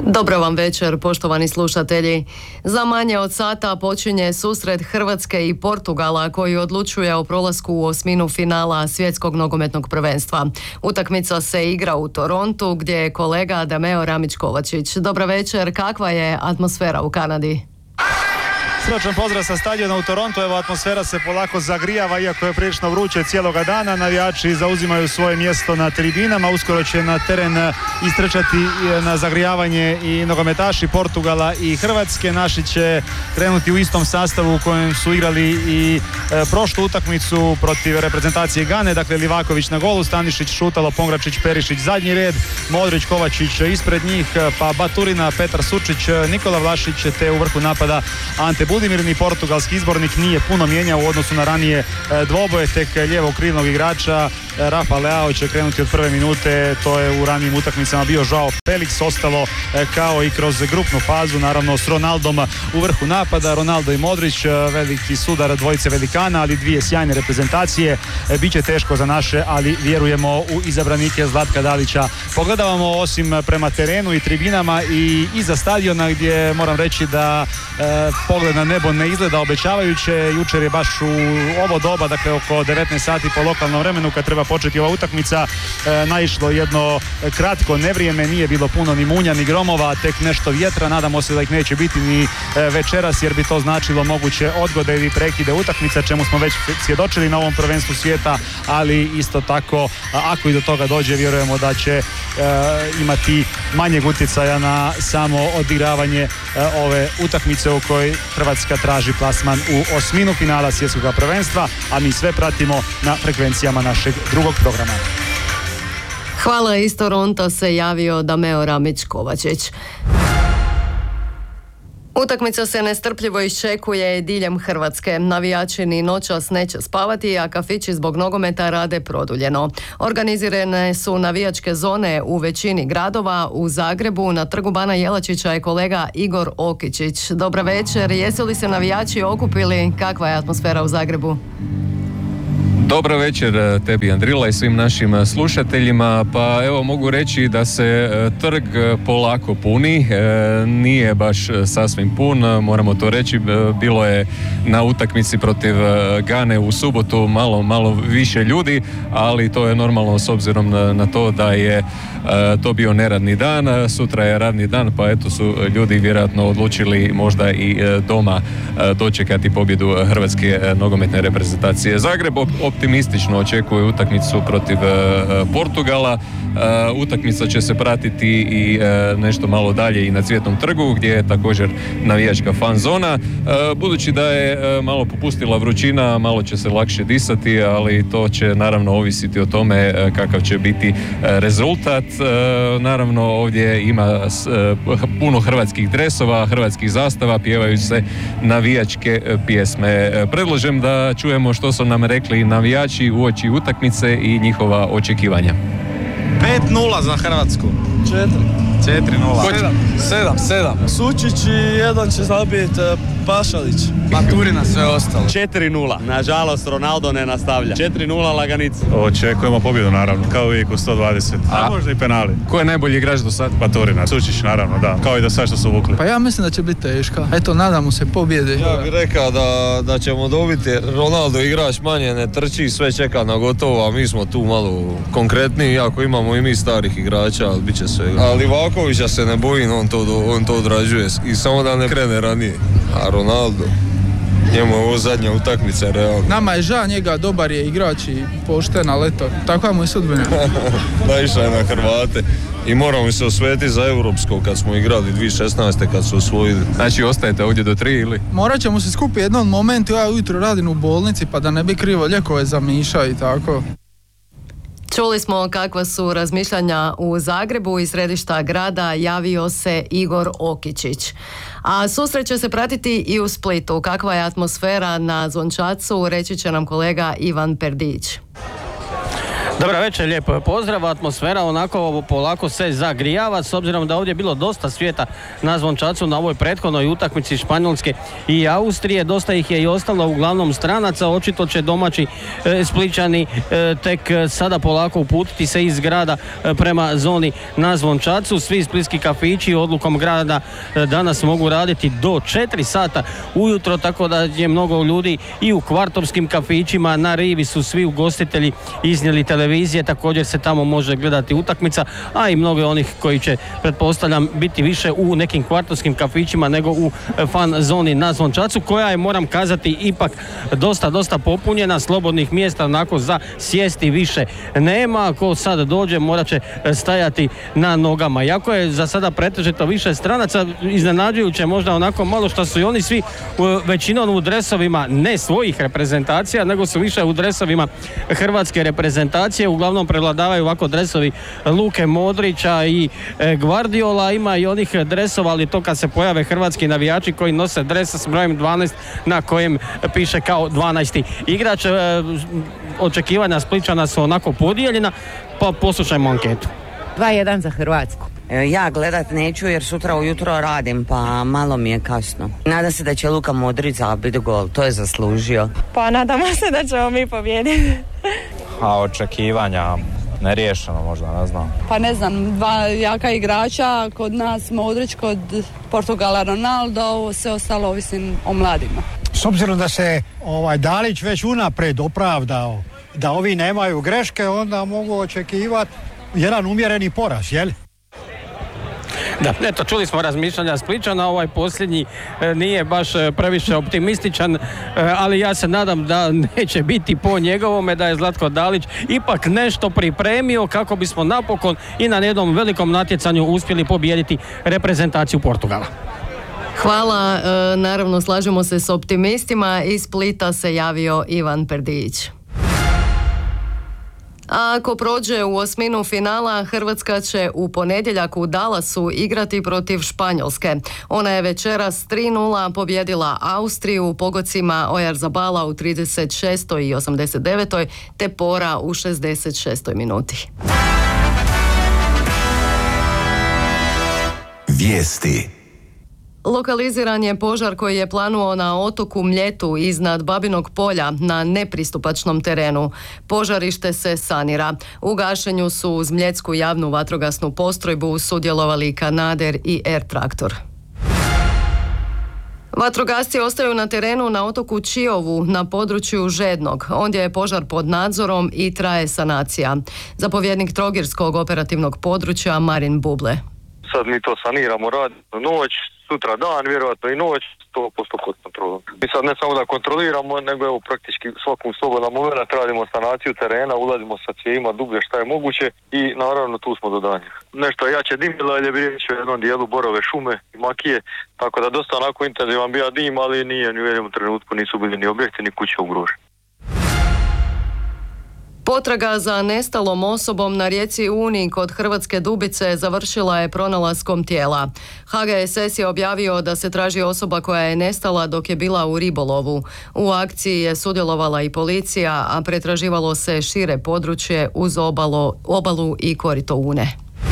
Dobro vam večer, poštovani slušatelji. Za manje od sata počinje susret Hrvatske i Portugala koji odlučuje o prolasku u osminu finala svjetskog nogometnog prvenstva. Utakmica se igra u Torontu gdje je kolega Dameo Ramić-Kovačić. Dobro večer, kakva je atmosfera u Kanadi? Srdačan pozdrav sa stadiona u Torontu. Evo, atmosfera se polako zagrijava, iako je prilično vruće cijeloga dana. Navijači zauzimaju svoje mjesto na tribinama. Uskoro će na teren istrčati na zagrijavanje i nogometaši Portugala i Hrvatske. Naši će krenuti u istom sastavu u kojem su igrali i prošlu utakmicu protiv reprezentacije Gane. Dakle, Livaković na golu, Stanišić, Šutalo, Pongračić, Perišić zadnji red, Modrić, Kovačić ispred njih, pa Baturina, Petar Sučić, Nikola Vlašić, te u vrhu napada Ante Budimirni. Portugalski izbornik nije puno mijenjao u odnosu na ranije dvoboje, tek lijevog krilnog igrača Rafa Leao će krenuti od prve minute. To je u ranijim utakmicama bio Joao Felix. Ostalo kao i kroz grupnu fazu, naravno s Ronaldom u vrhu napada. Ronaldo i Modrić, veliki sudar dvojice velikana, ali dvije sjajne reprezentacije. Biće teško za naše, ali vjerujemo u izabranike Zlatka Dalića. Pogledavamo osim prema terenu i tribinama i iza stadiona, gdje moram reći da pogled na nebo ne izgleda obećavajuće. Jučer je baš u ovo doba, dakle oko 19 sati po lokalnom vremenu, kad treba početi ova utakmica, naišlo jedno kratko nevrijeme. Nije bilo puno ni munja ni gromova, tek nešto vjetra. Nadamo se da ih neće biti ni večeras, jer bi to značilo moguće odgode ili prekide utakmica, čemu smo već svjedočili na ovom prvenstvu svijeta, ali isto tako, ako i do toga dođe, vjerujemo da će imati manjeg utjecaja na samo odigravanje ove utakmice u kojoj Hrvatska traži plasman u osminu finala svjetskog prvenstva, a mi sve pratimo na frekvencijama našeg drugog programa. Hvala, iz Toronta se javio Dameo Ramić-Kovačić. Utakmica se nestrpljivo iščekuje diljem Hrvatske. Navijači ni noćas neće spavati, a kafići zbog nogometa rade produljeno. Organizirane su navijačke zone u većini gradova. U Zagrebu na trgu Bana Jelačića je kolega Igor Okičić. Dobra večer, jesu li se navijači okupili? Kakva je atmosfera u Zagrebu? Dobro večer tebi, Andrila, i svim našim slušateljima. Pa evo, mogu reći da se trg polako puni, nije baš sasvim pun, moramo to reći. Bilo je na utakmici protiv Gane u subotu malo više ljudi, ali to je normalno s obzirom na to da je to bio neradni dan, sutra je radni dan, pa eto su ljudi vjerojatno odlučili možda i doma dočekati pobjedu Hrvatske nogometne reprezentacije. Zagreb optimistično očekuje utakmicu protiv Portugala. Utakmica će se pratiti i nešto malo dalje i na Cvjetnom trgu, gdje je također navijačka fan zona. Budući da je malo popustila vrućina, malo će se lakše disati, ali to će naravno ovisiti o tome kakav će biti rezultat. Naravno, ovdje ima puno hrvatskih dresova, hrvatskih zastava, pjevaju se navijačke pjesme. Predlažem da čujemo što su nam rekli navijači uoči utakmice i njihova očekivanja. 5-0 za Hrvatsku. 4-0. 7. Sučić i jedan će zabiti Pašalić. Baturina, sve ostalo. 4-0. Nažalost, Ronaldo ne nastavlja. 4-0 laganica. Očekujemo pobjedu, naravno, kao uvijek u 120. A možda i penali. Ko je najbolji igrač do sad? Baturina. Sučić, naravno, da. Kao i do sad što su vukli. Pa ja mislim da će biti teška. Eto, nadamo se pobjede. Ja bih rekao da ćemo dobiti, jer Ronaldo igrač manje ne trči, sve čeka na gotovo, a mi smo tu malo konkretniji, iako imamo i mi starih igrača, ali bit će sve. A Livakovića se ne bojim, on to odrađuje i samo da ne krene ranije. A Ronaldo, njemu je ovo zadnja utakmica, realno. Nama je žao njega, dobar je igrač i pošten, ali eto, takva mu je sudbina. Naišla je na Hrvate i moramo se osvetiti za Europsko kad smo igrali 2016. kad su osvojili. Znači, ostajete ovdje do 3 ili? Morat ćemo se skupiti jednom momentu, ja ujutro radim u bolnici pa da ne bi krivo lijekove zamišao i tako. Čuli smo kakva su razmišljanja u Zagrebu. Iz središta grada javio se Igor Okičić. A susret će se pratiti i u Splitu. Kakva je atmosfera na Zvončacu, reći će nam kolega Ivan Perdić. Dobra večer, lijep pozdrav. Atmosfera onako polako se zagrijava s obzirom da ovdje je bilo dosta svijeta na Zvončacu na ovoj prethodnoj utakmici Španjolske i Austrije. Dosta ih je i ostalo, uglavnom stranaca. Očito će domaći Splićani tek sada polako uputiti se iz grada prema zoni na Zvončacu. Svi splitski kafići odlukom grada danas mogu raditi do 4 sata ujutro, tako da je mnogo ljudi i u kvartovskim kafićima. Na rivi su svi ugostitelji iznijeli televizije, također se tamo može gledati utakmica, a i mnogo onih koji će, pretpostavljam, biti više u nekim kvartovskim kafićima nego u fan zoni na Zvončacu, koja je, moram kazati, ipak dosta popunjena. Slobodnih mjesta onako za sjesti više nema. Ko sad dođe morat će stajati na nogama. Iako je za sada pretežito više stranaca, iznenađujuće možda onako malo što su i oni svi većinom u dresovima ne svojih reprezentacija, nego su više u dresovima hrvatske reprezentacije. Uglavnom prevladavaju ovako dresovi Luke Modrića i Guardiola. Ima i onih dresova, ali to kad se pojave hrvatski navijači koji nose dres s brojem 12 na kojem piše kao 12. igrač. Očekivanja Splićana su onako podijeljena, pa poslušajmo anketu. 2-1 za Hrvatsku. Ja gledat neću jer sutra ujutro radim, pa malo mi je kasno. Nadam se da će Luka Modrić zabiti gol, to je zaslužio. Pa nadamo se da ćemo mi pobijediti. A očekivanja neriješeno možda, ne znam. Pa ne znam, dva jaka igrača, kod nas Modrić, kod Portugala Ronaldo, sve ostalo ovisim o mladima. S obzirom da se Dalić već unaprijed opravdao da ovi nemaju greške, onda mogu očekivati jedan umjereni poraz, jel? Da, eto, čuli smo razmišljanja Splićana, ovaj posljednji nije baš previše optimističan, ali ja se nadam da neće biti po njegovome, da je Zlatko Dalić ipak nešto pripremio kako bismo napokon i na jednom velikom natjecanju uspjeli pobijediti reprezentaciju Portugala. Hvala, naravno slažemo se s optimistima. Iz Splita se javio Ivan Perdić. A ako prođe u osminu finala, Hrvatska će u ponedjeljak u Dallasu igrati protiv Španjolske. Ona je večeras 3-0 pobjedila Austriju u pogodcima Oyarzabala u 36. i 89. te Pora u 66. minuti. Vijesti. Lokaliziran je požar koji je planuo na otoku Mljetu iznad Babinog polja na nepristupačnom terenu. Požarište se sanira. U gašenju su uz Mljetsku javnu vatrogasnu postrojbu sudjelovali Kanader i Air Traktor. Vatrogasci ostaju na terenu na otoku Čiovu na području Žednog. Ondje je požar pod nadzorom i traje sanacija. Zapovjednik Trogirskog operativnog područja Marin Buble. Sad mi to saniramo, radimo noć, sutra dan, vjerojatno i noć, 100% pod kontrolom. Mi sad ne samo da kontroliramo, nego evo praktički svakom slobodan moment radimo sanaciju terena, ulazimo sa cijevima dublje šta je moguće i naravno tu smo do danja. Nešto jače dimilo, ali je riječ o jednom dijelu borove šume i makije, tako da dosta onako intenzivan bio dim, ali nije ni u jednom trenutku nisu bili ni objekti ni kuće ugroženi. Potraga za nestalom osobom na rijeci Uni kod Hrvatske Dubice završila je pronalaskom tijela. HGSS je objavio da se traži osoba koja je nestala dok je bila u ribolovu. U akciji je sudjelovala i policija, a pretraživalo se šire područje uz obalu i korito Une.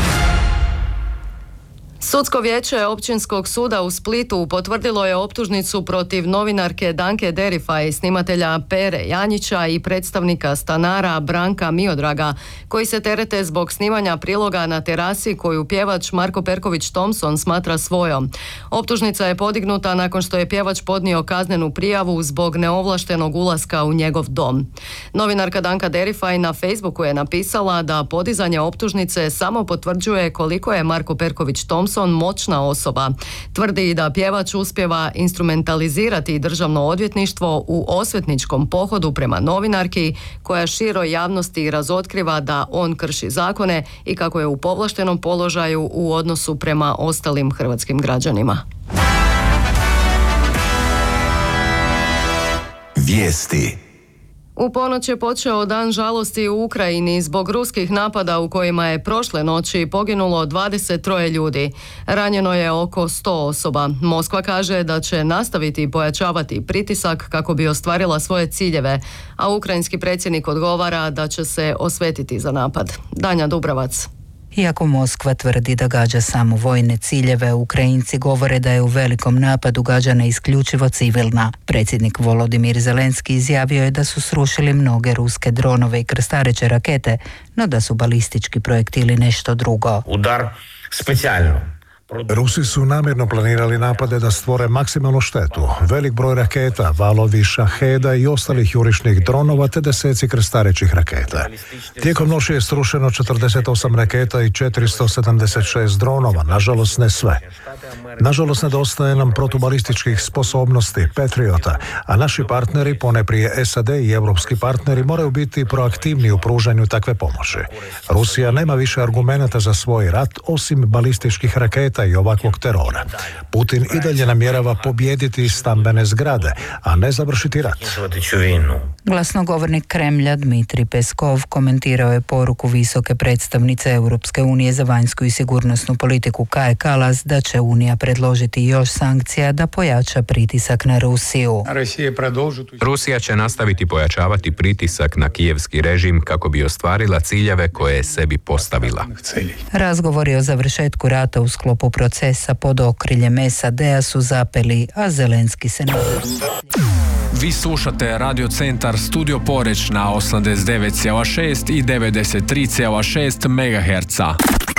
Sudsko vijeće Općinskog suda u Splitu potvrdilo je optužnicu protiv novinarke Danke Derifaj, snimatelja Pere Janjića i predstavnika stanara Branka Miodraga, koji se terete zbog snimanja priloga na terasi koju pjevač Marko Perković Thompson smatra svojom. Optužnica je podignuta nakon što je pjevač podnio kaznenu prijavu zbog neovlaštenog ulaska u njegov dom. Novinarka Danka Derifaj na Facebooku je napisala da podizanje optužnice samo potvrđuje koliko je Marko Perković Thompson moćna osoba. Tvrdi da pjevač uspijeva instrumentalizirati državno odvjetništvo u osvetničkom pohodu prema novinarki koja široj javnosti razotkriva da on krši zakone i kako je u povlaštenom položaju u odnosu prema ostalim hrvatskim građanima. Vijesti. U ponoć je počeo dan žalosti u Ukrajini zbog ruskih napada u kojima je prošle noći poginulo 23 ljudi. Ranjeno je oko 100 osoba. Moskva kaže da će nastaviti pojačavati pritisak kako bi ostvarila svoje ciljeve, a ukrajinski predsjednik odgovara da će se osvetiti za napad. Danja Dubravac. Iako Moskva tvrdi da gađa samo vojne ciljeve, Ukrajinci govore da je u velikom napadu gađana isključivo civilna. Predsjednik Volodimir Zelenski izjavio je da su srušili mnoge ruske dronove i krstareće rakete, no da su balistički projektili nešto drugo. Udar specijalno. Rusi su namjerno planirali napade da stvore maksimalnu štetu. Velik broj raketa, valovi šaheda i ostalih jurišnih dronova te deseci krstarećih raketa. Tijekom noći je srušeno 48 raketa i 476 dronova, nažalost ne sve. Nažalost nedostaje nam protubalističkih sposobnosti Patriota, a naši partneri, poneprije SAD i europski partneri, moraju biti proaktivni u pružanju takve pomoći. Rusija nema više argumenata za svoj rat osim balističkih raketa i ovakvog terora. Putin i dalje namjerava pobijediti stambene zgrade, a ne završiti rat. Glasnogovornik Kremlja Dmitrij Peskov komentirao je poruku visoke predstavnice Europske unije za vanjsku i sigurnosnu politiku Kaje Kalas da će Unija predložiti još sankcija da pojača pritisak na Rusiju. Rusija će nastaviti pojačavati pritisak na kijevski režim kako bi ostvarila ciljeve koje je sebi postavila. Razgovori o završetku rata u sklopu procesa pod okriljem SAD-a su zapeli, a Zelenski se nada. Vi slušate Radio Centar Studio Poreč na 89,6 i 93,6 MHz.